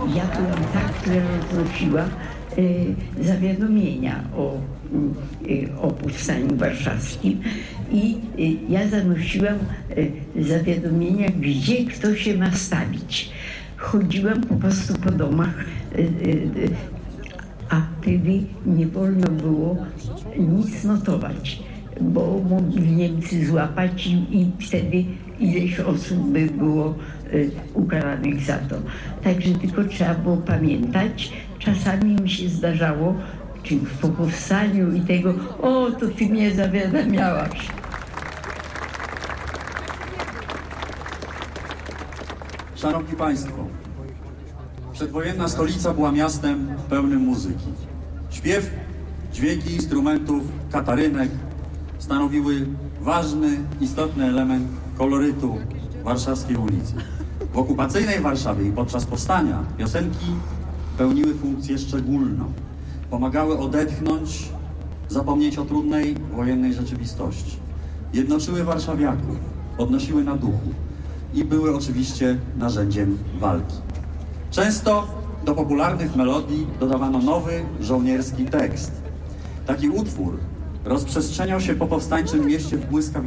ja byłam ta, która roznosiła zawiadomienia o powstaniu warszawskim i ja zanosiłam zawiadomienia, gdzie kto się ma stawić. Chodziłam po prostu po domach, a wtedy nie wolno było nic notować, bo mogli Niemcy złapać i wtedy ileś osób by było ukaranych za to. Także tylko trzeba było pamiętać. Czasami mi się zdarzało, czy po powstaniu i tego, o, to ty mnie zawiadamiałaś. Szanowni Państwo, przedwojenna stolica była miastem pełnym muzyki. Śpiew, dźwięki instrumentów, katarynek stanowiły ważny, istotny element kolorytu warszawskiej ulicy. W okupacyjnej Warszawie i podczas powstania piosenki pełniły funkcję szczególną. Pomagały odetchnąć, zapomnieć o trudnej wojennej rzeczywistości. Jednoczyły warszawiaków, podnosiły na duchu i były oczywiście narzędziem walki. Często do popularnych melodii dodawano nowy, żołnierski tekst. Taki utwór rozprzestrzeniał się po powstańczym mieście w błyskawicy.